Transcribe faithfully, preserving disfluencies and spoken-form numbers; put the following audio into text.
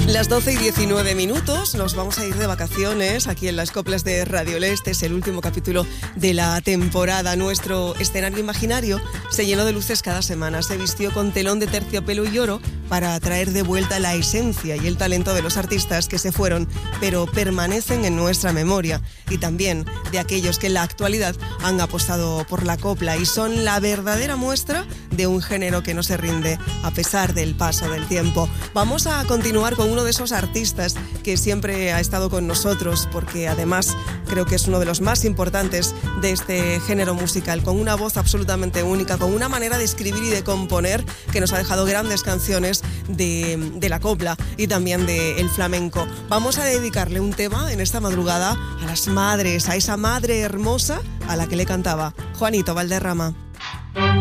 Las doce y diecinueve minutos, nos vamos a ir de vacaciones aquí en las coplas de Radio Leste. Es el último capítulo de la temporada. Nuestro escenario imaginario se llenó de luces cada semana. Se vistió con telón de terciopelo y oro para traer de vuelta la esencia y el talento de los artistas que se fueron, pero permanecen en nuestra memoria. Y también de aquellos que en la actualidad han apostado por la copla y son la verdadera muestra de un género que no se rinde a pesar del paso del tiempo. Vamos a continuar con uno de esos artistas que siempre ha estado con nosotros, porque además creo que es uno de los más importantes de este género musical, con una voz absolutamente única, con una manera de escribir y de componer que nos ha dejado grandes canciones de, de la copla y también del flamenco. Vamos a dedicarle un tema en esta madrugada a las madres, a esa madre hermosa a la que le cantaba Juanito Valderrama.